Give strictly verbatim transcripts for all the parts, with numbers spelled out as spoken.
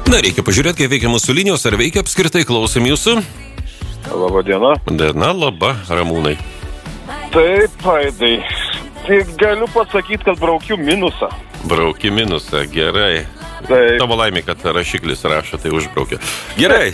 Na, reikia pažiūrėti, kaip veikia mūsų linijos, ar veikia apskritai, klausom jūsų. Labą dieną. Diena, laba, Ramūnai. Taip, Aidai. Tai galiu pasakyti, kad braukiu minusą. Brauki minusą, gerai. Taip. Tavo laimė, kad rašiklis rašo, tai užbraukia. Gerai.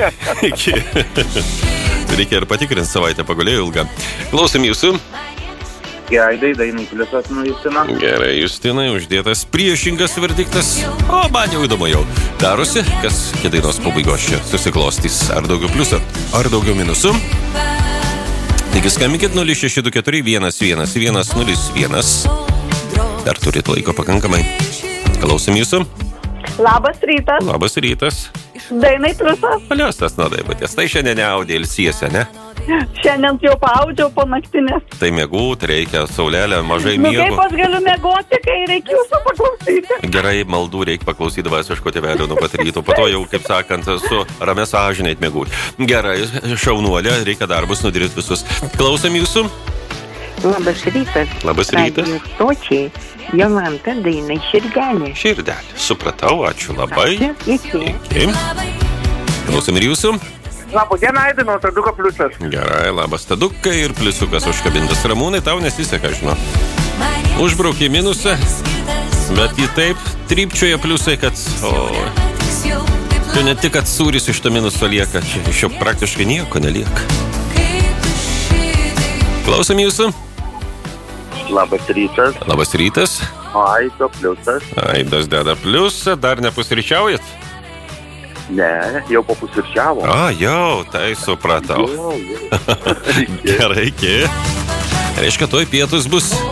Reikia ir patikrinti, savaitę pagulėjau ilgą. Klausom jūsų. Aidai, Dainai pliusas nuo Justina. Gerai, Justinai, uždėtas priešingas verdiktas. O, man jau įdomu jau. Darosi, kas dainos pabaigos čia susiklostys. Ar daugiau pliusų, ar daugiau minusų. Taigi skambinkit nulis šeši du keturi vienas vienas vienas nulis vienas. Dar turit laiko pakankamai. Klausom jūsų. Labas rytas. Labas rytas. Dainai pliusas. Paliostas nuo daibatės. Tai šiandien neaudė ilsiesi, ne? Šiandien jau paaudžiau po naktinės. Tai mėgūt reikia, saulelė, mažai Nu miego. kaip aš galiu mėgoti, kai reikia jūsų paklausyti. Gerai, maldų reikia paklausyti dvasiško tėvelio nuo pat ryto. Po to jau, kaip sakant, su ramia sąžinė mėgūt. Gerai, šaunuolė, reikia darbus nudirbti visus. Klausom jūsų. Labas rytas. Labas rytas. Radio stočiai. Jolanta, Dainai, Širdelė. Širdelė. Supratau, ačiū labai. Ačiū, iki. Iki. Klausom ir jūsų. Labą dieną, Aidai, nuo Taduko pliusas. Gerai, labas Tadukai ir pliusiukas užkabintas. Ramūnai, tau nesiseka, žinau. Užbraukė minusą, bet jį taip trypčioja pliusai, kad... O, čia ne tik, kad sūris iš to minuso lieka, čia iš jo praktiškai nieko nelieka. Klausom jūsų. Labas rytas. Labas rytas. Aido pliusas. Aidas deda pliusą, dar nepusryčiaujat? Ne, jau papusryčiavo. A, jau, tai supratau. Jau, jau. Gerai, iki. Reiškia, toj pietus bus